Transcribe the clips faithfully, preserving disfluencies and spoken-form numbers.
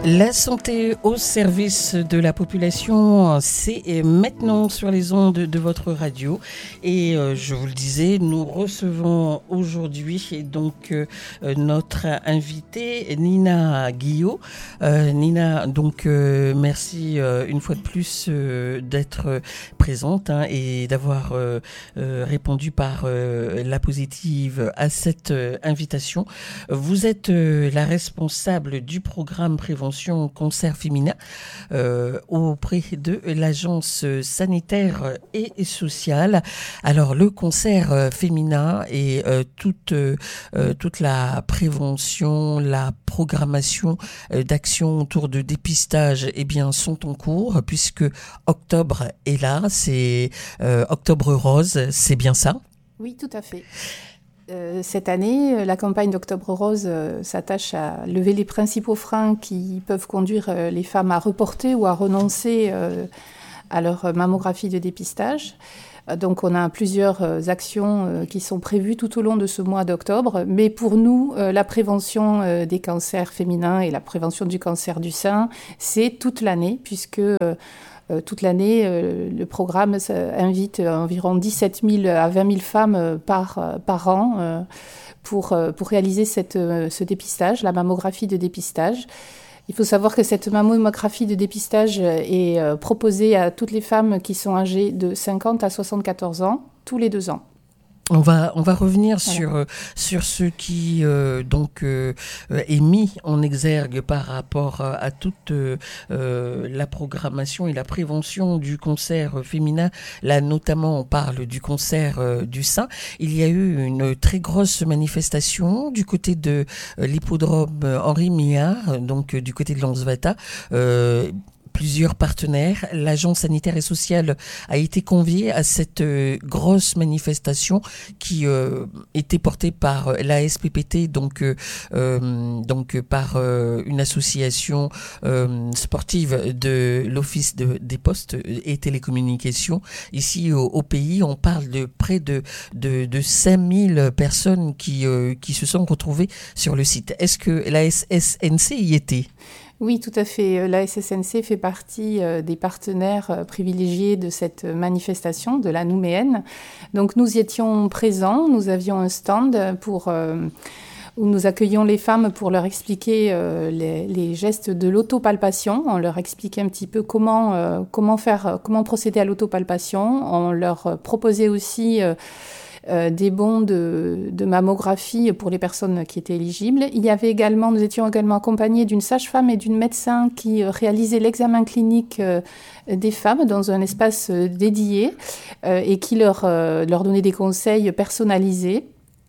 La santé au service de la population, c'est maintenant sur les ondes de votre radio. Et euh, je vous le disais, nous recevons aujourd'hui donc euh, notre invitée Nina Guillot. Euh, Nina, donc euh, merci euh, une fois de plus euh, d'être présente hein, et d'avoir euh, euh, répondu par euh, la positive à cette euh, invitation. Vous êtes euh, la responsable du programme prévention cancer féminin euh, auprès de l'agence sanitaire et sociale. Alors le cancer euh, féminin et euh, toute euh, toute la prévention, la programmation euh, d'actions autour de dépistage, eh bien sont en cours puisque octobre est là. C'est euh, Octobre Rose, c'est bien ça? Oui, tout à fait. Euh, cette année, la campagne d'Octobre Rose euh, s'attache à lever les principaux freins qui peuvent conduire euh, les femmes à reporter ou à renoncer euh, à leur mammographie de dépistage. Euh, donc on a plusieurs euh, actions euh, qui sont prévues tout au long de ce mois d'octobre. Mais pour nous, euh, la prévention euh, des cancers féminins et la prévention du cancer du sein, c'est toute l'année puisque... Euh, Euh, toute l'année, euh, le programme invite environ dix-sept mille à vingt mille femmes euh, par, euh, par an euh, pour, euh, pour réaliser cette, euh, ce dépistage, la mammographie de dépistage. Il faut savoir que cette mammographie de dépistage est euh, proposée à toutes les femmes qui sont âgées de cinquante à soixante-quatorze ans, tous les deux ans. On va on va revenir voilà. sur euh, sur ce qui euh, donc euh, est mis en exergue par rapport à, à toute euh, la programmation et la prévention du cancer féminin. Là notamment on parle du cancer euh, du sein. Il y a eu une très grosse manifestation du côté de euh, l'hippodrome Henri Millard, donc euh, du côté de Lansvata. Euh, Plusieurs partenaires, l'agence sanitaire et sociale a été conviée à cette euh, grosse manifestation qui euh, était portée par l'A S P P T, donc euh, euh, donc par euh, une association euh, sportive de l'Office de, des postes et télécommunications. Ici au, au pays, on parle de près de de, de cinq mille personnes qui euh, qui se sont retrouvées sur le site. Est-ce que la S S N C y était? Oui, tout à fait. La S S N C fait partie des partenaires privilégiés de cette manifestation, de la Nouméenne. Donc nous y étions présents, nous avions un stand pour, euh, où nous accueillions les femmes pour leur expliquer euh, les, les gestes de l'autopalpation. On leur expliquait un petit peu comment, euh, comment, faire, comment procéder à l'autopalpation. On leur proposait aussi... Euh, Euh, des bons de, de mammographie pour les personnes qui étaient éligibles. Il y avait également, nous étions également accompagnés d'une sage-femme et d'une médecin qui euh, réalisaient l'examen clinique euh, des femmes dans un espace euh, dédié euh, et qui leur, euh, leur donnait des conseils personnalisés.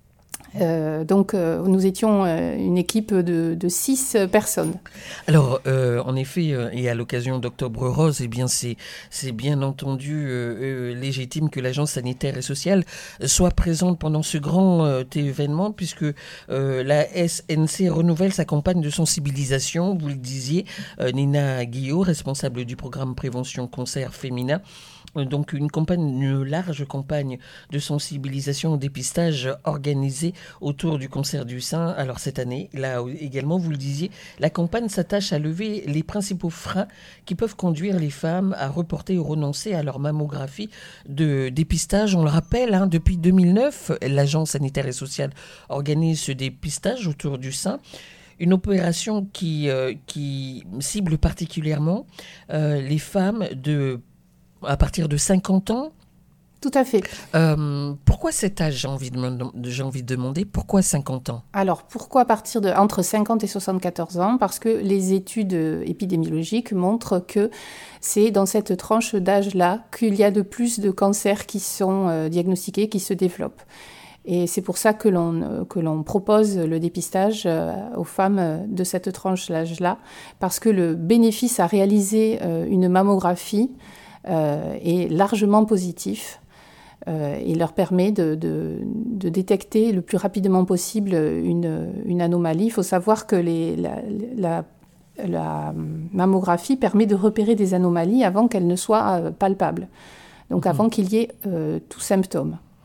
Euh, donc euh, nous étions euh, une équipe de, de six personnes. Alors euh, en effet euh, et à l'occasion d'Octobre Rose, eh bien c'est c'est bien entendu euh, euh, légitime que l'agence sanitaire et sociale soit présente pendant ce grand euh, événement puisque euh, la S N C renouvelle sa campagne de sensibilisation. Vous le disiez, euh, Nina Guillot, responsable du programme prévention cancer féminin. Donc une campagne, une large campagne de sensibilisation au dépistage organisée autour du cancer du sein. Alors cette année, là également, vous le disiez, la campagne s'attache à lever les principaux freins qui peuvent conduire les femmes à reporter ou renoncer à leur mammographie de dépistage. On le rappelle, hein, depuis deux mille neuf, l'agence sanitaire et sociale organise ce dépistage autour du sein. Une opération qui, euh, qui cible particulièrement euh, les femmes de à partir de cinquante ans. Tout à fait. Euh, pourquoi cet âge, j'ai envie de, j'ai envie de demander, pourquoi cinquante ans? Alors, pourquoi à partir de entre cinquante et soixante-quatorze ans? Parce que les études épidémiologiques montrent que c'est dans cette tranche d'âge-là qu'il y a de plus de cancers qui sont euh, diagnostiqués, qui se développent. Et c'est pour ça que l'on, que l'on propose le dépistage euh, aux femmes de cette tranche d'âge-là, parce que le bénéfice à réaliser euh, une mammographie Euh, est largement positif euh, et leur permet de, de, de détecter le plus rapidement possible une, une anomalie. Il faut savoir que les, la, la, la mammographie permet de repérer des anomalies avant qu'elles ne soient euh, palpables, donc mmh. avant qu'il y ait euh, tout symptôme.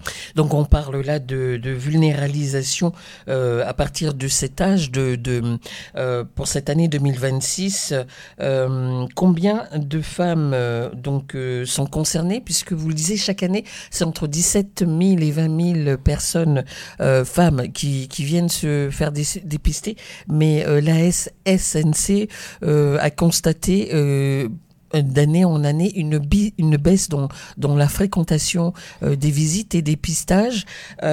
Donc on parle là de, de vulnéralisation euh, à partir de cet âge de, de euh, pour cette année deux mille vingt-six. Euh, combien de femmes euh, donc euh, sont concernées, puisque vous le disiez, chaque année c'est entre dix-sept mille et vingt mille personnes euh, femmes qui, qui viennent se faire dé- dépister, mais euh, l'A S N C euh, a constaté euh, d'année en année une, bi- une baisse dans, dans la fréquentation euh, des visites et des pistages.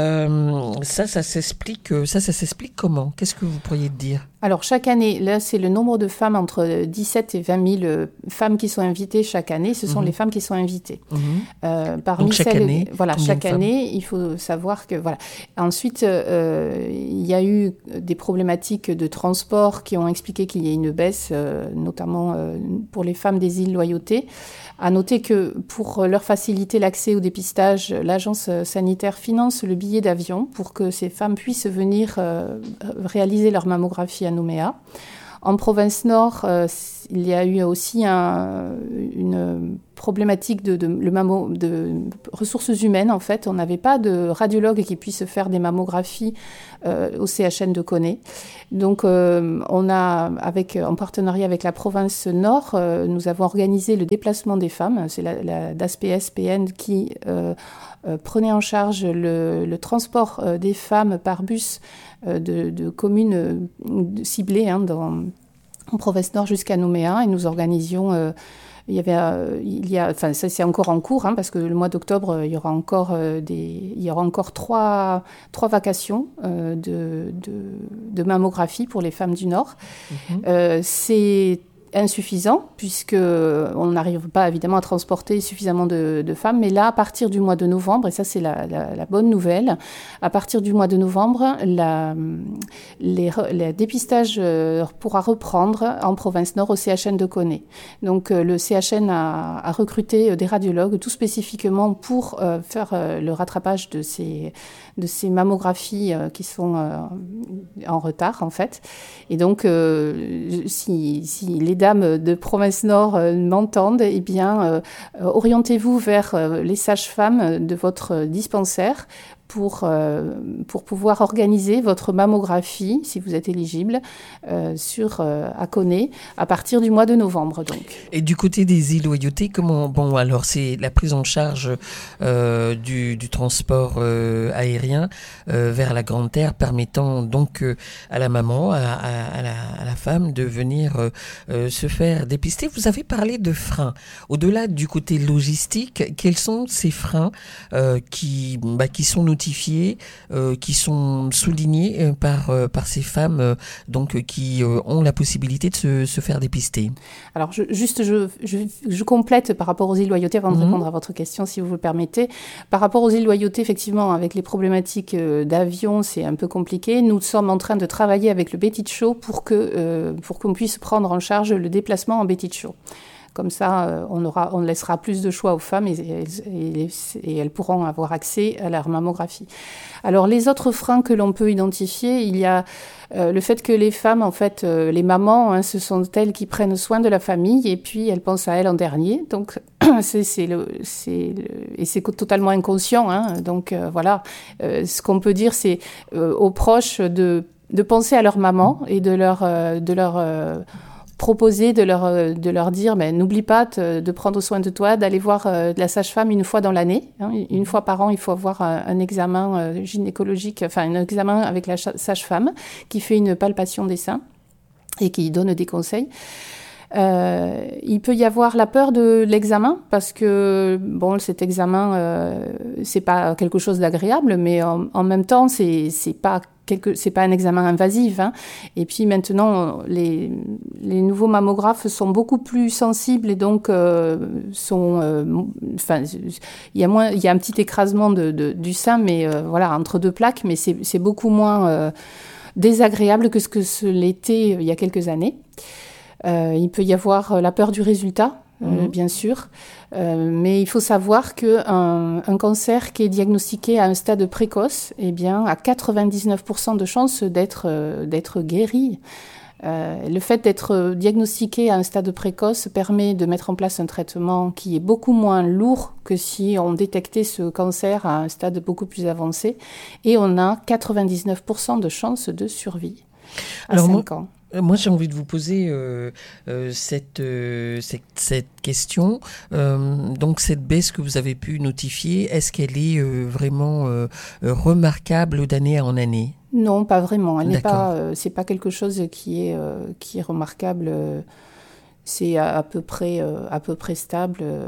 Euh, ça, ça s'explique, ça, ça s'explique comment ? Qu'est-ce que vous pourriez dire ? Alors, chaque année, là, c'est le nombre de femmes, entre dix-sept et vingt mille euh, femmes qui sont invitées chaque année. Ce sont mmh. les femmes qui sont invitées. Mmh. Euh, parmi Donc, chaque celles, année, voilà, chaque année, il faut savoir que, voilà. Ensuite, euh, il y a eu des problématiques de transport qui ont expliqué qu'il y ait une baisse, euh, notamment euh, pour les femmes des îles Loyauté. À noter que pour leur faciliter l'accès au dépistage, l'agence sanitaire finance le billet d'avion pour que ces femmes puissent venir euh, réaliser leur mammographie à Nouméa. En province Nord, euh, il y a eu aussi un, une problématique de, de, le mammo, de ressources humaines. En fait, on n'avait pas de radiologue qui puisse faire des mammographies euh, au C H N de Koné. Donc, euh, on a, avec, en partenariat avec la province Nord, euh, nous avons organisé le déplacement des femmes. C'est la, la D A S P S P N qui euh, euh, prenait en charge le, le transport euh, des femmes par bus euh, de, de communes euh, ciblées hein, dans, en province Nord jusqu'à Nouméa, et nous organisions. Euh, il y avait, euh, il y a, enfin, ça c'est encore en cours hein, parce que le mois d'octobre, il y aura encore euh, des, il y aura encore trois, trois vacations euh, de, de, de mammographie pour les femmes du Nord. Mmh. Euh, c'est insuffisant, puisqu'on n'arrive pas évidemment à transporter suffisamment de, de femmes. Mais là, à partir du mois de novembre, et ça c'est la, la, la bonne nouvelle, à partir du mois de novembre, la, les, les dépistages pourra reprendre en province Nord au C H N de Koné. Donc le C H N a, a recruté des radiologues tout spécifiquement pour euh, faire euh, le rattrapage de ces, de ces mammographies euh, qui sont euh, en retard en fait. Et donc euh, si, si les dames de province Nord euh, m'entendent, eh bien, euh, orientez-vous vers euh, les sages-femmes de votre dispensaire pour, euh, pour pouvoir organiser votre mammographie, si vous êtes éligible, euh, sur, euh, à Koné, à partir du mois de novembre. Donc. Et du côté des îles Loyauté, comment... Bon, alors, c'est la prise en charge euh, du, du transport euh, aérien euh, vers la Grande Terre, permettant donc euh, à la maman, à, à, à, la, à la femme, de venir euh, se faire dépister. Vous avez parlé de freins. Au-delà du côté logistique, quels sont ces freins euh, qui, bah, qui sont notifiés Euh, qui sont soulignés euh, par, euh, par ces femmes euh, donc, euh, qui euh, ont la possibilité de se, se faire dépister. Alors, je, juste, je, je, je complète par rapport aux îles Loyauté avant de mmh. répondre à votre question, si vous le permettez. Par rapport aux îles Loyauté, effectivement, avec les problématiques euh, d'avion, c'est un peu compliqué. Nous sommes en train de travailler avec le Betty-Show pour, que, euh, pour qu'on puisse prendre en charge le déplacement en Betty-Show. Comme ça, on, aura, on laissera plus de choix aux femmes et, et, et, et elles pourront avoir accès à leur mammographie. Alors, les autres freins que l'on peut identifier, il y a euh, le fait que les femmes, en fait, euh, les mamans, hein, ce sont elles qui prennent soin de la famille et puis elles pensent à elles en dernier. Donc, c'est, c'est le, c'est le, et c'est totalement inconscient. Hein, donc, euh, voilà. Euh, ce qu'on peut dire, c'est euh, aux proches de, de penser à leur maman et de leur... Euh, de leur euh, proposer de leur, de leur dire ben, n'oublie pas de, de prendre soin de toi, d'aller voir euh, la sage-femme une fois dans l'année. Hein, une fois par an, il faut avoir un, un examen euh, gynécologique, enfin un examen avec la sage-femme qui fait une palpation des seins et qui donne des conseils. Euh, il peut y avoir la peur de l'examen parce que bon, cet examen, euh, c'est pas quelque chose d'agréable, mais en, en même temps, c'est, c'est pas quelque, c'est pas un examen invasif. Hein. Et puis maintenant, les, les nouveaux mammographes sont beaucoup plus sensibles et donc euh, sont, enfin, euh, il y a moins, il y a un petit écrasement de, de, du sein, mais euh, voilà, entre deux plaques, mais c'est, c'est beaucoup moins euh, désagréable que ce que ce l'était il y a quelques années. Euh, il peut y avoir la peur du résultat, euh, mmh. bien sûr, euh, mais il faut savoir qu'un un cancer qui est diagnostiqué à un stade précoce, eh bien, a quatre-vingt-dix-neuf pour cent de chances d'être, euh, d'être guéri. Euh, le fait d'être diagnostiqué à un stade précoce permet de mettre en place un traitement qui est beaucoup moins lourd que si on détectait ce cancer à un stade beaucoup plus avancé. Et on a quatre-vingt-dix-neuf pour cent de chances de survie à Alors cinq moi, ans. Moi, j'ai envie de vous poser euh, euh, cette, euh, cette, cette question. Euh, donc, cette baisse que vous avez pu notifier, est-ce qu'elle est euh, vraiment euh, remarquable d'année en année ? Non, pas vraiment. Elle n'est D'accord. pas, euh, c'est pas quelque chose qui est, euh, qui est remarquable. Euh, c'est à, à peu près, euh, à peu près stable. Euh,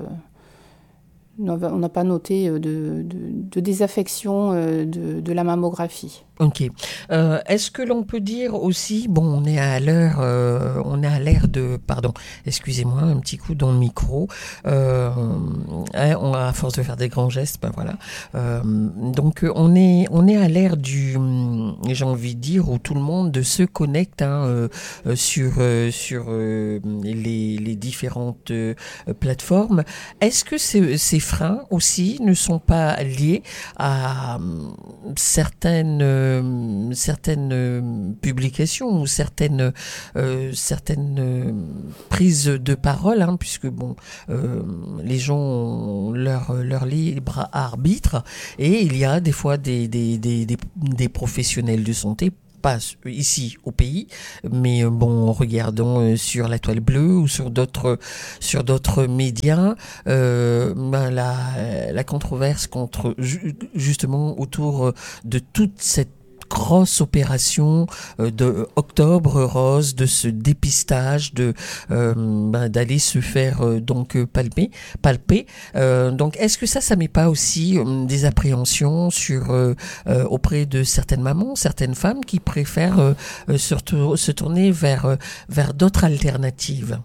on n'a pas noté de, de, de désaffection euh, de, de la mammographie. Ok. Euh, est-ce que l'on peut dire aussi, bon, on est à l'heure, euh, on est à l'ère de, pardon, excusez-moi, un petit coup dans le micro. Euh, hein, on à force de faire des grands gestes, ben voilà. Euh, donc on est, on est à l'ère du, j'ai envie de dire, où tout le monde se connecte hein, euh, sur euh, sur euh, les, les différentes euh, plateformes. Est-ce que ces, ces freins aussi ne sont pas liés à euh, certaines euh, certaines publications ou certaines euh, certaines euh, prises de parole hein, puisque bon euh, les gens ont leur leur libre arbitre et il y a des fois des des des des, des professionnels de santé, pas ici au pays, mais bon, en regardant sur la Toile Bleue ou sur d'autres sur d'autres médias, euh, ben la la controverse contre justement autour de toute cette grosse opération euh, de Octobre Rose, de ce dépistage, de euh, ben, d'aller se faire euh, donc palper, palper. Euh, donc, est-ce que ça, ça met pas aussi euh, des appréhensions sur euh, euh, auprès de certaines mamans, certaines femmes qui préfèrent euh, euh, surtout se tourner vers euh, vers d'autres alternatives?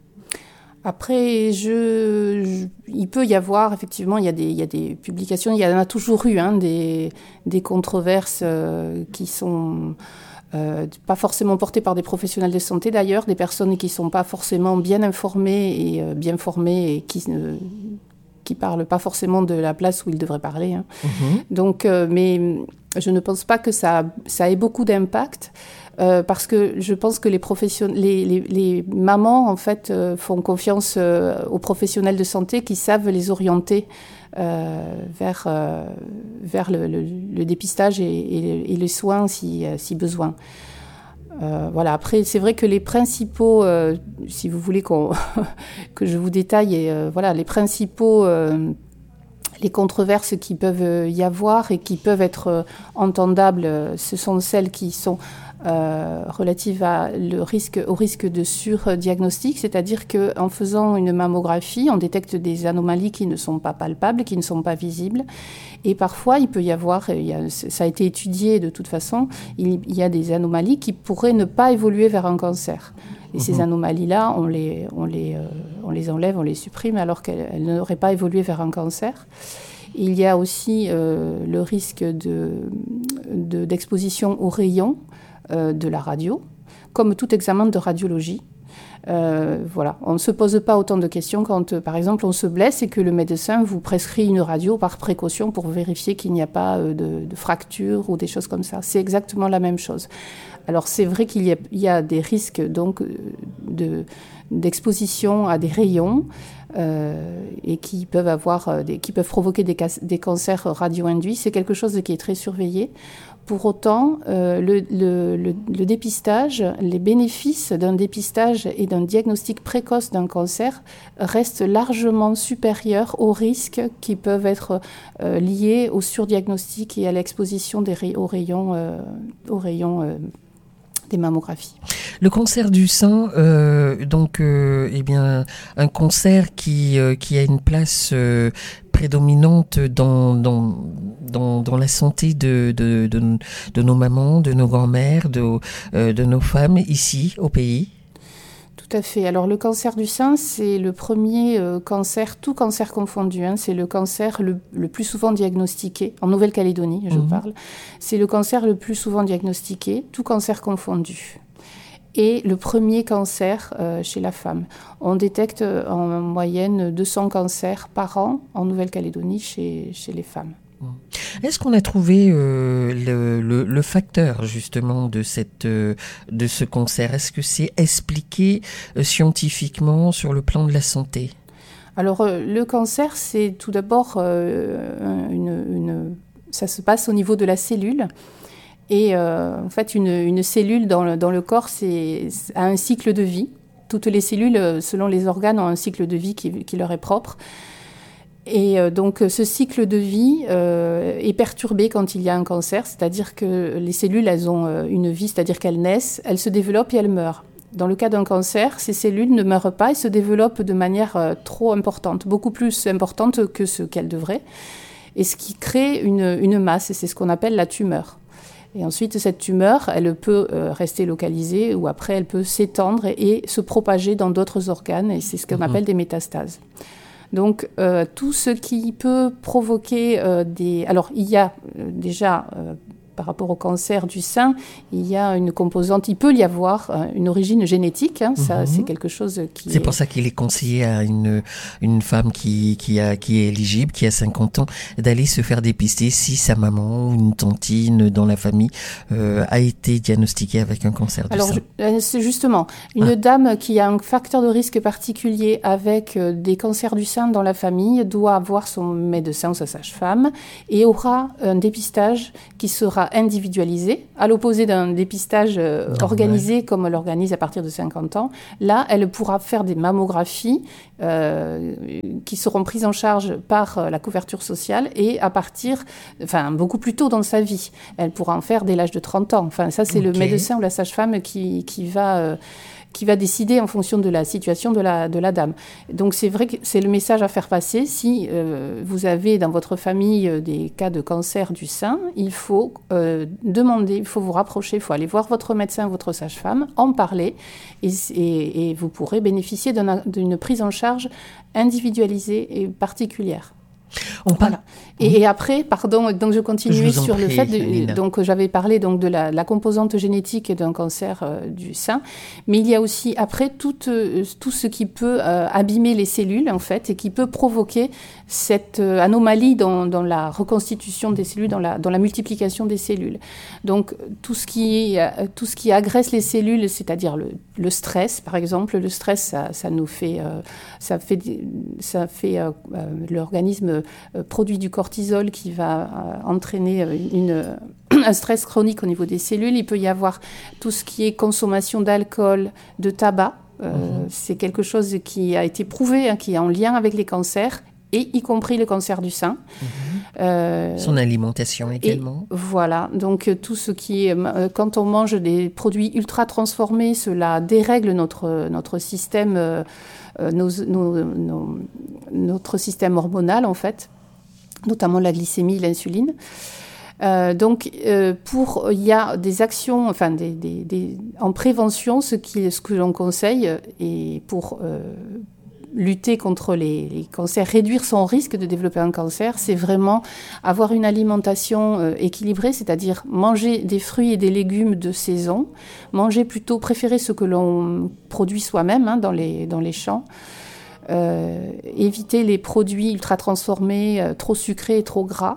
Après, je, je, il peut y avoir, effectivement, il y a des, il y a des publications, il y en a toujours eu, hein, des, des controverses euh, qui sont euh, pas forcément portées par des professionnels de santé d'ailleurs, des personnes qui sont pas forcément bien informées et euh, bien formées et qui ne qui parlent pas forcément de la place où ils devraient parler. Hein. Mmh. Donc, euh, mais je ne pense pas que ça, ça ait beaucoup d'impact. Euh, parce que je pense que les, profession... les, les, les mamans, en fait, euh, font confiance euh, aux professionnels de santé qui savent les orienter euh, vers, euh, vers le, le, le dépistage et, et, et les soins si, si besoin. Euh, voilà. Après, c'est vrai que les principaux, euh, si vous voulez qu'on que je vous détaille, et, euh, voilà, les principaux... Euh, les controverses qui peuvent y avoir et qui peuvent être entendables, ce sont celles qui sont euh, relatives à le risque, au risque de surdiagnostic, c'est-à-dire qu'en faisant une mammographie, on détecte des anomalies qui ne sont pas palpables, qui ne sont pas visibles. Et parfois, il peut y avoir, il y a, ça a été étudié de toute façon, il, il y a des anomalies qui pourraient ne pas évoluer vers un cancer. Et mmh. ces anomalies-là, on les, on, les, euh, on les enlève, on les supprime, alors qu'elles n'auraient pas évolué vers un cancer. Il y a aussi euh, le risque de, de, d'exposition aux rayons euh, de la radio, comme tout examen de radiologie. Euh, voilà, on ne se pose pas autant de questions quand, euh, par exemple, on se blesse et que le médecin vous prescrit une radio par précaution pour vérifier qu'il n'y a pas euh, de, de fracture ou des choses comme ça. C'est exactement la même chose. Alors, c'est vrai qu'il y a, il y a des risques donc, de, d'exposition à des rayons euh, et qui peuvent, avoir des, qui peuvent provoquer des, des cancers radio-induits. C'est quelque chose qui est très surveillé. Pour autant, euh, le, le, le, le dépistage, les bénéfices d'un dépistage et d'un diagnostic précoce d'un cancer restent largement supérieurs aux risques qui peuvent être euh, liés au surdiagnostic et à l'exposition des ray- aux rayons, euh, aux rayons euh, des mammographies. Le cancer du sein, euh, donc, euh, eh bien, un cancer qui euh, qui a une place euh, prédominante dans dans dans dans la santé de de de, de nos mamans, de nos grand-mères, de euh, de nos femmes ici au pays. Tout à fait. Alors le cancer du sein, c'est le premier euh, cancer, tout cancer confondu, hein, c'est le cancer le, le plus souvent diagnostiqué, en Nouvelle-Calédonie je mmh. parle, c'est le cancer le plus souvent diagnostiqué, tout cancer confondu. Et le premier cancer euh, chez la femme. On détecte en moyenne deux cents cancers par an en Nouvelle-Calédonie chez, chez les femmes. Est-ce qu'on a trouvé euh, le, le, le facteur justement de, cette, euh, de ce cancer? Est-ce que c'est expliqué euh, scientifiquement sur le plan de la santé? Alors euh, le cancer, c'est tout d'abord euh, une, une, ça se passe au niveau de la cellule. Et euh, en fait, une, une cellule dans le, dans le corps c'est, a un cycle de vie. Toutes les cellules, selon les organes, ont un cycle de vie qui, qui leur est propre. Et euh, donc, ce cycle de vie euh, est perturbé quand il y a un cancer, c'est-à-dire que les cellules, elles ont une vie, c'est-à-dire qu'elles naissent, elles se développent et elles meurent. Dans le cas d'un cancer, ces cellules ne meurent pas et se développent de manière euh, trop importante, beaucoup plus importante que ce qu'elles devraient, et ce qui crée une, une masse, et c'est ce qu'on appelle la tumeur. Et ensuite, cette tumeur, elle peut euh, rester localisée ou après, elle peut s'étendre et, et se propager dans d'autres organes, et c'est ce qu'on mmh. appelle des métastases. Donc, euh, tout ce qui peut provoquer euh, des... Alors, il y a euh, déjà, euh, par rapport au cancer du sein, il y a une composante, il peut y avoir euh, une origine génétique. Hein, ça, mm-hmm. C'est quelque chose qui... C'est est... pour ça qu'il est conseillé à une, une femme qui, qui, a, qui est éligible, qui a cinquante ans, d'aller se faire dépister si sa maman ou une tantine dans la famille euh, a été diagnostiquée avec un cancer du Alors, sein. Alors, c'est justement, une ah. dame qui a un facteur de risque particulier avec euh, des cancers du sein dans la famille doit avoir son médecin ou sa sage-femme et aura un dépistage qui sera individualisé, à l'opposé d'un dépistage euh, organisé comme on l'organise à partir de cinquante ans. Là, elle pourra faire des mammographies euh, qui seront prises en charge par euh, la couverture sociale et à partir, enfin, beaucoup plus tôt dans sa vie. Elle pourra en faire dès l'âge de trente ans. Enfin, ça, c'est okay. le médecin ou la sage-femme qui, qui va... Euh, qui va décider en fonction de la situation de la, de la dame. Donc c'est vrai que c'est le message à faire passer. Si euh, vous avez dans votre famille euh, des cas de cancer du sein, il faut euh, demander, il faut vous rapprocher, il faut aller voir votre médecin, votre sage-femme, en parler et, et, et vous pourrez bénéficier d'une, d'une prise en charge individualisée et particulière. On parle. Voilà. Et, et après, pardon, donc je continuais sur prie, le fait, de, donc j'avais parlé donc de la, la composante génétique d'un cancer euh, du sein, mais il y a aussi après tout, euh, tout ce qui peut euh, abîmer les cellules en fait et qui peut provoquer cette euh, anomalie dans, dans la reconstitution des cellules, dans la, dans la multiplication des cellules. Donc tout ce qui, euh, tout ce qui agresse les cellules, c'est-à-dire le, le stress, par exemple, le stress, ça, ça nous fait, euh, ça fait, ça fait euh, euh, l'organisme euh, produit du cortisol qui va euh, entraîner une, un stress chronique au niveau des cellules. Il peut y avoir tout ce qui est consommation d'alcool, de tabac. Euh, mmh. C'est quelque chose qui a été prouvé, hein, qui est en lien avec les cancers, et y compris le cancer du sein. Mmh. Euh, Son alimentation également. Voilà, donc tout ce qui est... Euh, quand on mange des produits ultra transformés, cela dérègle notre, notre système, euh, nos, nos, nos, notre système hormonal en fait, notamment la glycémie, l'insuline. Euh, donc, euh, pour, il y a des actions, enfin, des, des, des, en prévention, ce, qui, ce que l'on conseille, et pour euh, lutter contre les, les cancers, réduire son risque de développer un cancer, c'est vraiment avoir une alimentation euh, équilibrée, c'est-à-dire manger des fruits et des légumes de saison, manger plutôt, préférer ce que l'on produit soi-même hein, dans les, dans les champs. Euh, éviter les produits ultra transformés, euh, trop sucrés et trop gras.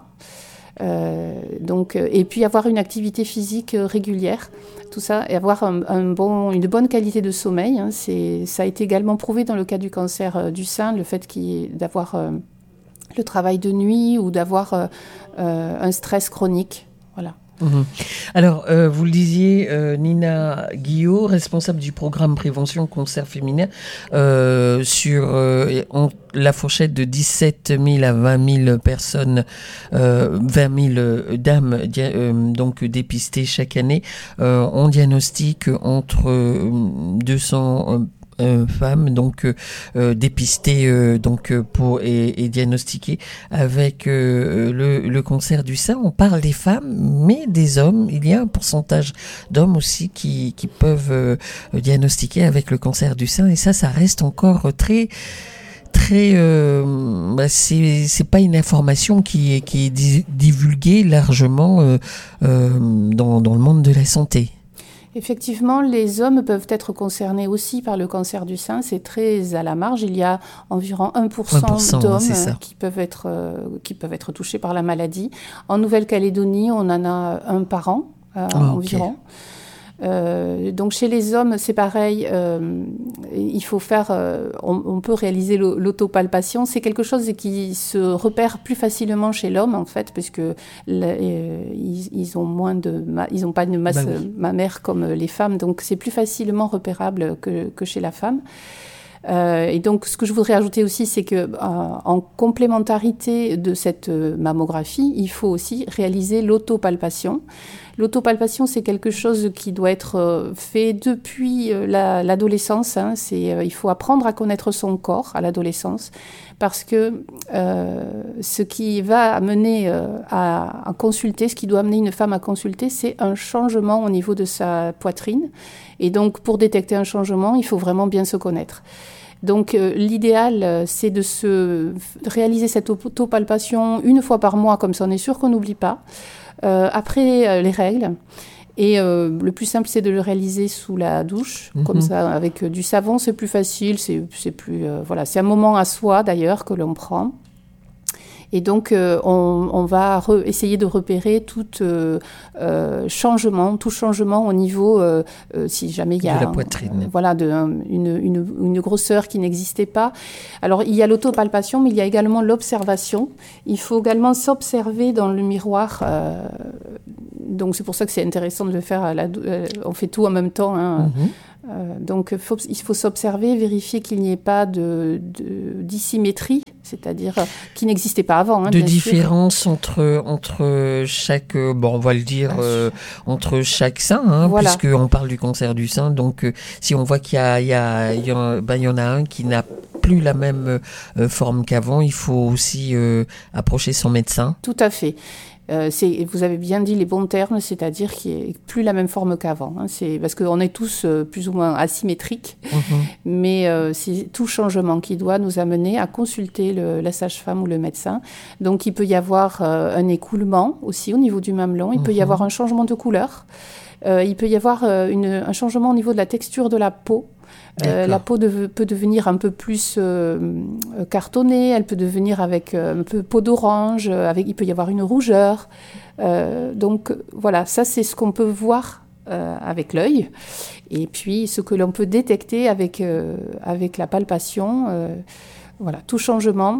Euh, donc, euh, et puis avoir une activité physique euh, régulière, tout ça, et avoir un, un bon, une bonne qualité de sommeil. Hein, c'est, ça a été également prouvé dans le cas du cancer euh, du sein, le fait qu'il, d'avoir euh, le travail de nuit ou d'avoir euh, euh, un stress chronique. Voilà. Mmh. Alors, euh, vous le disiez, euh, Nina Guillot, responsable du programme prévention cancer féminin, euh, sur euh, on, la fourchette de dix-sept mille à vingt mille personnes, euh, vingt mille dames dia- euh, donc dépistées chaque année. Euh, on diagnostique entre deux cents euh, Euh, femmes donc euh, dépistées euh, donc pour et, et diagnostiquées avec euh, le, le cancer du sein. On parle des femmes, mais des hommes. Il y a un pourcentage d'hommes aussi qui qui peuvent euh, diagnostiquer avec le cancer du sein, et ça, ça reste encore très très. Euh, bah c'est c'est pas une information qui est qui est divulguée largement euh, euh, dans dans le monde de la santé. Effectivement, les hommes peuvent être concernés aussi par le cancer du sein. C'est très à la marge. Il y a environ un pour cent, un pour cent d'hommes qui peuvent être, euh, qui peuvent être touchés par la maladie. En Nouvelle-Calédonie, on en a un par an euh, oh, environ. Okay. Euh, donc chez les hommes, c'est pareil. Euh, il faut faire. Euh, on, on peut réaliser l'autopalpation. C'est quelque chose qui se repère plus facilement chez l'homme en fait, parce que euh, ils, ils ont moins de, ils n'ont pas une masse bah oui. mammaire comme les femmes, donc c'est plus facilement repérable que, que chez la femme. Euh, et donc, ce que je voudrais ajouter aussi, c'est que euh, en complémentarité de cette euh, mammographie, il faut aussi réaliser l'autopalpation. L'autopalpation, c'est quelque chose qui doit être euh, fait depuis euh, la, l'adolescence. Hein. C'est, euh, il faut apprendre à connaître son corps à l'adolescence, parce que euh, ce qui va amener euh, à, à consulter, ce qui doit amener une femme à consulter, c'est un changement au niveau de sa poitrine. Et donc, pour détecter un changement, il faut vraiment bien se connaître. Donc, euh, l'idéal, euh, c'est de se réaliser cette autopalpation une fois par mois, comme ça on est sûr qu'on n'oublie pas, euh, après euh, les règles. Et euh, le plus simple, c'est de le réaliser sous la douche, mmh. comme ça, avec euh, du savon, c'est plus facile, c'est, c'est plus, euh, voilà, c'est un moment à soi d'ailleurs que l'on prend. Et donc, euh, on, on va re- essayer de repérer tout euh, euh, changement, tout changement au niveau, euh, euh, si jamais il y a de la poitrine. Euh, voilà, de, un, une, une, une grosseur qui n'existait pas. Alors, il y a l'autopalpation, mais il y a également l'observation. Il faut également s'observer dans le miroir. Euh, donc, c'est pour ça que c'est intéressant de le faire. À la, euh, on fait tout en même temps. Hein. Mm-hmm. Euh, donc, faut, il faut s'observer, vérifier qu'il n'y ait pas de, de, dissymétrie, c'est-à-dire euh, qui n'existait pas avant. Hein, de différence entre, entre chaque, bon, on va le dire, euh, entre chaque sein, hein, voilà. Puisqu'on parle du cancer du sein. Donc, euh, si on voit qu'il y, a, il y, a, il y, a, ben, il y en a un qui n'a plus la même euh, forme qu'avant, il faut aussi euh, approcher son médecin. Tout à fait. Euh, c'est, vous avez bien dit les bons termes, c'est-à-dire qu'il n'est plus la même forme qu'avant. Hein. C'est, parce qu'on est tous euh, plus ou moins asymétriques, mmh. mais euh, c'est tout changement qui doit nous amener à consulter le, la sage-femme ou le médecin. Donc il peut y avoir euh, un écoulement aussi au niveau du mamelon, il mmh. peut y avoir un changement de couleur, euh, il peut y avoir euh, une, un changement au niveau de la texture de la peau. Euh, la peau de, peut devenir un peu plus euh, cartonnée, elle peut devenir avec euh, un peu peau d'orange, avec, il peut y avoir une rougeur. Euh, donc voilà, ça c'est ce qu'on peut voir euh, avec l'œil. Et puis ce que l'on peut détecter avec, euh, avec la palpation, euh, voilà, tout changement.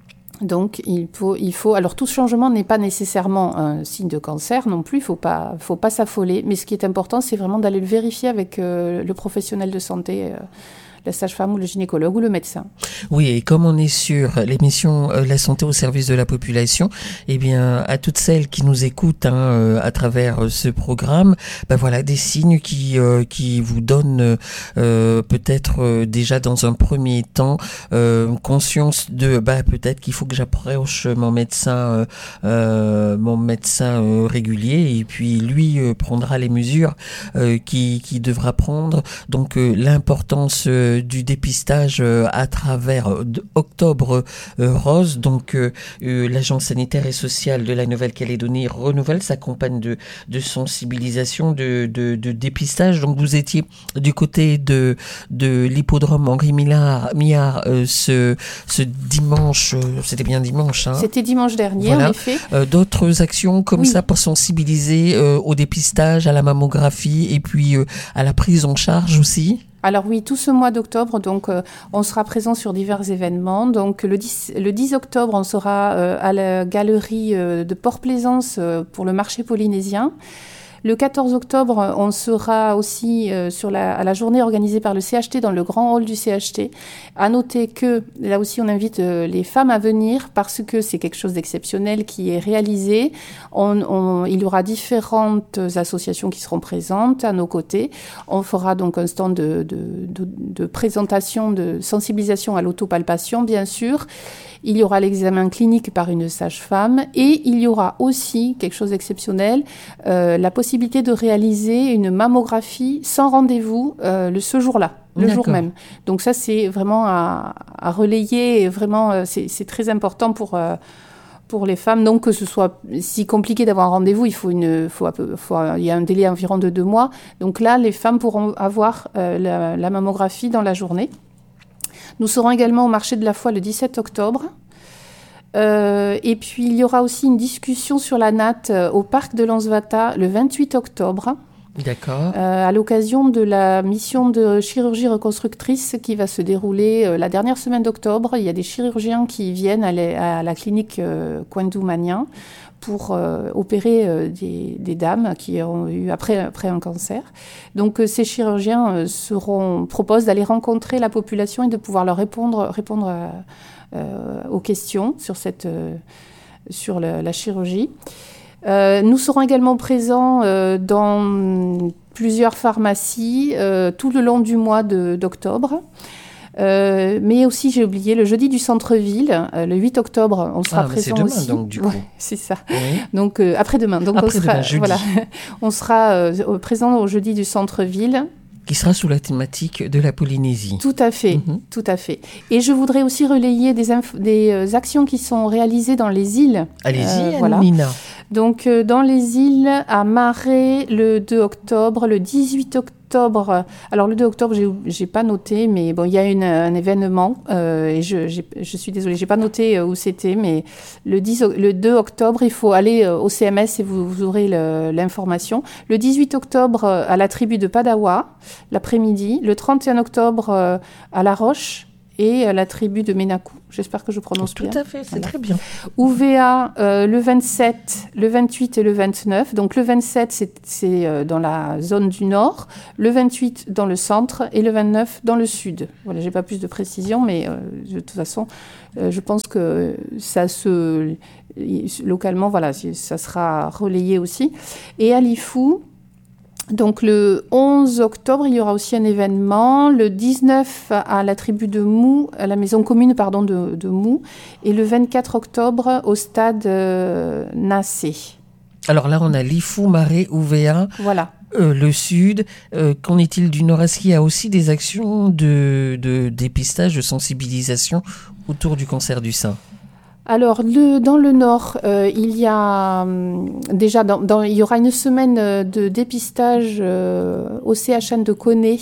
Donc, il faut, il faut... Alors, tout changement n'est pas nécessairement un signe de cancer non plus, il ne faut pas, faut pas s'affoler. Mais ce qui est important, c'est vraiment d'aller le vérifier avec euh, le professionnel de santé, euh, la sage-femme ou le gynécologue ou le médecin. Oui, et comme on est sur l'émission euh, La santé au service de la population, eh bien, à toutes celles qui nous écoutent hein, euh, à travers euh, ce programme, ben voilà, des signes qui, euh, qui vous donnent euh, peut-être euh, déjà dans un premier temps euh, conscience de bah, peut-être qu'il faut que j'approche mon médecin, euh, euh, mon médecin euh, régulier, et puis lui euh, prendra les mesures euh, qu'il qui devra prendre. Donc, euh, l'importance euh, du dépistage euh, à travers euh, Octobre euh, Rose. Donc, euh, euh, l'Agence sanitaire et sociale de la Nouvelle-Calédonie renouvelle sa campagne de, de sensibilisation, de, de, de dépistage. Donc, vous étiez du côté de, de l'hippodrome Henri Millard, Millard euh, ce, ce dimanche, euh, c'était bien dimanche. Hein. C'était dimanche dernier, voilà. En effet. Euh, d'autres actions comme oui. ça pour sensibiliser euh, au dépistage, à la mammographie et puis euh, à la prise en charge aussi? Alors oui, tout ce mois d'octobre, donc euh, on sera présent sur divers événements. Donc le dix, le dix octobre, on sera euh, à la galerie euh, de Port-Plaisance euh, pour le marché polynésien. Le quatorze octobre, on sera aussi euh, sur la, à la journée organisée par le C H T dans le grand hall du C H T. À noter que là aussi, on invite euh, les femmes à venir parce que c'est quelque chose d'exceptionnel qui est réalisé. On, on, il y aura différentes associations qui seront présentes à nos côtés. On fera donc un stand de, de, de, de présentation, de sensibilisation à l'autopalpation, bien sûr. Il y aura l'examen clinique par une sage-femme et il y aura aussi quelque chose d'exceptionnel, euh, la possibilité de réaliser une mammographie sans rendez-vous euh, le, ce jour-là, le D'accord. jour même. Donc ça, c'est vraiment à, à relayer. Vraiment, euh, c'est, c'est très important pour, euh, pour les femmes. Donc, que ce soit si compliqué d'avoir un rendez-vous, il faut une, faut, faut, il y a un délai environ de deux mois. Donc là, les femmes pourront avoir euh, la, la mammographie dans la journée. Nous serons également au marché de la foi le dix-sept octobre. Euh, et puis, il y aura aussi une discussion sur la natte euh, au parc de Lansvata le vingt-huit octobre. D'accord. Euh, à l'occasion de la mission de chirurgie reconstructrice qui va se dérouler euh, la dernière semaine d'octobre. Il y a des chirurgiens qui viennent à, les, à la clinique euh, Koindou-Magnan pour euh, opérer euh, des, des dames qui ont eu après, après un cancer. Donc euh, ces chirurgiens euh, seront, proposent d'aller rencontrer la population et de pouvoir leur répondre, répondre à, euh, aux questions sur, cette, euh, sur la, la chirurgie. Euh, nous serons également présents euh, dans plusieurs pharmacies euh, tout le long du mois de, d'octobre. Euh, mais aussi, j'ai oublié, le jeudi du centre-ville, euh, le huit octobre, on sera ah, présent c'est demain, aussi. Donc, du coup. Ouais, c'est ça. Oui. Donc, euh, après-demain. Donc, après on sera, demain, jeudi. Voilà, on sera euh, présent au jeudi du centre-ville. Qui sera sous la thématique de la Polynésie. Tout à fait, mm-hmm. tout à fait. Et je voudrais aussi relayer des, inf- des euh, actions qui sont réalisées dans les îles. Allez-y, euh, voilà. Nina. Donc, euh, dans les îles, à Marais, le deux octobre, le dix-huit octobre. Alors, le deux octobre, j'ai, j'ai pas noté, mais bon, il y a une, un événement. Euh, et je, j'ai, je suis désolée, j'ai pas noté où c'était, mais le, dix, le deux octobre, il faut aller au C M S et vous, vous aurez le, l'information. Le dix-huit octobre, à la tribu de Padawa, l'après-midi. Le trente et un octobre, à La Roche. Et à la tribu de Menakou. J'espère que je prononce Tout bien. Tout à fait, c'est voilà. Très bien. U V A euh, le vingt-sept, le vingt-huit et le vingt-neuf. Donc le vingt-sept, c'est, c'est euh, dans la zone du nord, le vingt-huit dans le centre et le vingt-neuf dans le sud. Voilà, j'ai pas plus de précision, mais euh, de toute façon, euh, je pense que ça se... Localement, voilà, ça sera relayé aussi. Et à Lifou, donc le onze octobre, il y aura aussi un événement. Le dix-neuf à la tribu de Mou, à la maison commune pardon, de, de Mou. Et le vingt-quatre octobre au stade euh, Nassé. Alors là, on a Lifou, Marais, U V A. Voilà. Euh, le sud, euh, qu'en est-il du nord? Est-ce qu'il y a aussi des actions de, de dépistage, de sensibilisation autour du cancer du sein? Alors, le, dans le Nord, euh, il y a euh, déjà, dans, dans, il y aura une semaine de dépistage euh, au C H N de Koné.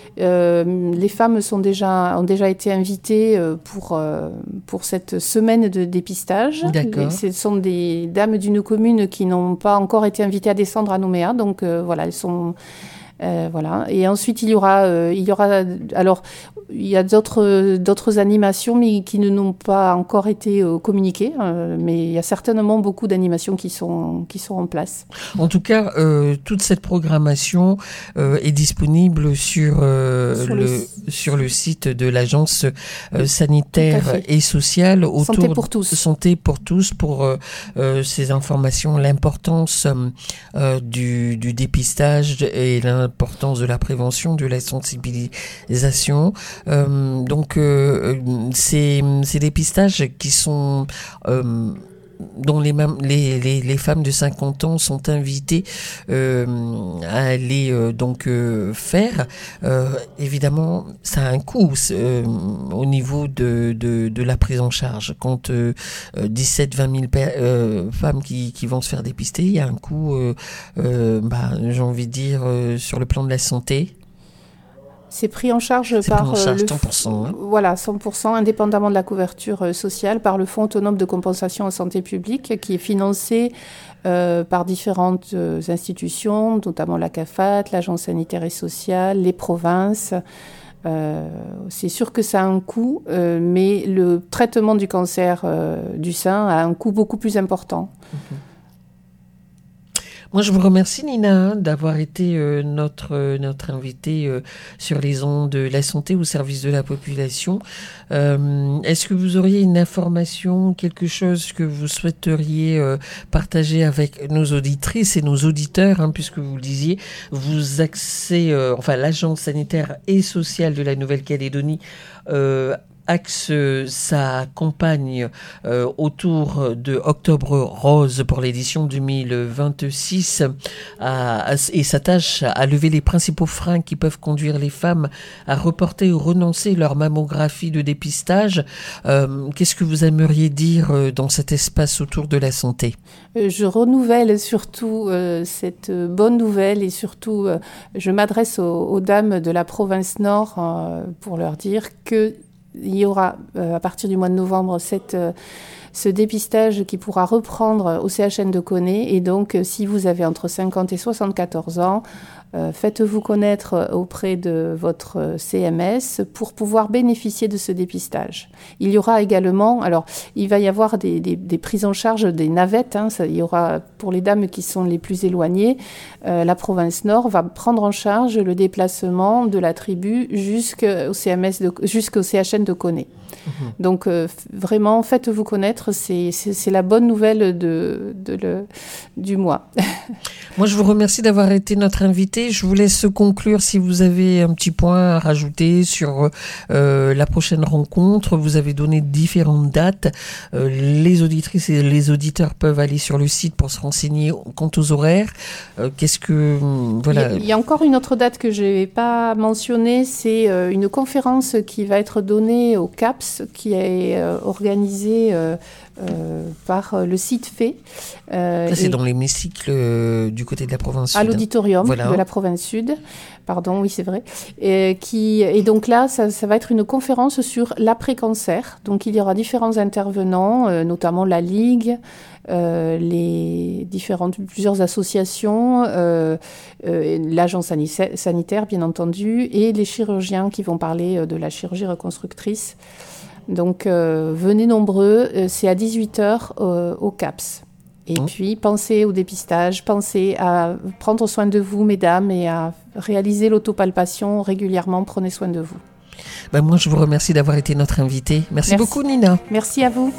Euh, les femmes sont déjà, ont déjà été invitées euh, pour, euh, pour cette semaine de dépistage. D'accord. Les, ce sont des dames d'une commune qui n'ont pas encore été invitées à descendre à Nouméa. Donc, euh, voilà, elles sont... Euh, voilà. Et ensuite, il y aura, euh, il y aura, alors, il y a d'autres, d'autres animations, mais qui ne n'ont pas encore été euh, communiquées. Euh, mais il y a certainement beaucoup d'animations qui sont, qui sont en place. En tout cas, euh, toute cette programmation euh, est disponible sur, euh, sur, le, le, sur le site de l'Agence euh, sanitaire et sociale autour Santé pour tous. Santé pour tous pour euh, euh, ces informations, l'importance euh, du, du dépistage et l'importance de la prévention, de la sensibilisation. Euh, donc, euh, ces, ces dépistages qui sont... Euh, dont les, les, les, les femmes de cinquante ans sont invitées euh, à aller euh, donc euh, faire. Euh, évidemment, ça a un coût euh, au niveau de, de, de la prise en charge. Quand euh, dix-sept à vingt mille per- euh, femmes qui, qui vont se faire dépister, il y a un coût, euh, euh, bah, j'ai envie de dire, euh, sur le plan de la santé. C'est pris en charge C'est par pris en charge le, cent pour cent. Hein. Voilà, cent pour cent, indépendamment de la couverture sociale, par le Fonds autonome de compensation en santé publique, qui est financé euh, par différentes euh, institutions, notamment la C A F A T, l'Agence sanitaire et sociale, les provinces. Euh, c'est sûr que ça a un coût, euh, mais le traitement du cancer euh, du sein a un coût beaucoup plus important. Mm-hmm. Moi, je vous remercie, Nina, d'avoir été euh, notre, euh, notre invitée euh, sur les ondes de la santé au service de la population. Euh, est-ce que vous auriez une information, quelque chose que vous souhaiteriez euh, partager avec nos auditrices et nos auditeurs, hein, puisque vous le disiez, vous axez, euh, enfin, l'Agence sanitaire et sociale de la Nouvelle-Calédonie euh, axe sa campagne euh, autour de Octobre Rose pour l'édition deux mille vingt-six à, à, et s'attache à lever les principaux freins qui peuvent conduire les femmes à reporter ou renoncer leur mammographie de dépistage. Euh, qu'est-ce que vous aimeriez dire dans cet espace autour de la santé ? Je renouvelle surtout euh, cette bonne nouvelle et surtout euh, je m'adresse aux, aux dames de la province Nord euh, pour leur dire que il y aura euh, à partir du mois de novembre cette, euh, ce dépistage qui pourra reprendre au C H N de Koné. Et donc, euh, si vous avez entre cinquante et soixante-quatorze ans, euh, faites-vous connaître auprès de votre C M S pour pouvoir bénéficier de ce dépistage. Il y aura également, alors il va y avoir des, des, des prises en charge, des navettes. Hein, ça, il y aura pour les dames qui sont les plus éloignées, euh, la province Nord va prendre en charge le déplacement de la tribu jusqu'au C M S de, jusqu'au C H N de Koné. Mmh. Donc euh, vraiment, faites-vous connaître, c'est, c'est, c'est la bonne nouvelle de, de le, du mois. Moi, je vous remercie d'avoir été notre invité. Je vous laisse conclure si vous avez un petit point à rajouter sur euh, la prochaine rencontre. Vous avez donné différentes dates. Euh, les auditrices et les auditeurs peuvent aller sur le site pour se renseigner quant aux horaires. Euh, qu'est-ce que... Voilà. Il y a encore une autre date que je n'ai pas mentionnée, c'est euh, une conférence qui va être donnée au C A P S, qui est euh, organisée euh, euh, par le site F E. Euh, Ça, c'est dans l'hémicycle euh, du côté de la province sud. À l'auditorium voilà. de la province sud. Pardon, oui, c'est vrai. Et, qui, et donc là, ça, ça va être une conférence sur l'après-cancer. Donc, il y aura différents intervenants, euh, notamment la Ligue, euh, les différentes, plusieurs associations, euh, euh, l'agence sanitaire, bien entendu, et les chirurgiens qui vont parler de la chirurgie reconstructrice. Donc, euh, venez nombreux. C'est à dix-huit heures euh, au C A P S. Et mmh. puis, pensez au dépistage, pensez à prendre soin de vous, mesdames, et à réaliser l'autopalpation régulièrement. Prenez soin de vous. Ben moi, je vous remercie d'avoir été notre invitée. Merci, Merci beaucoup, Nina. Merci à vous.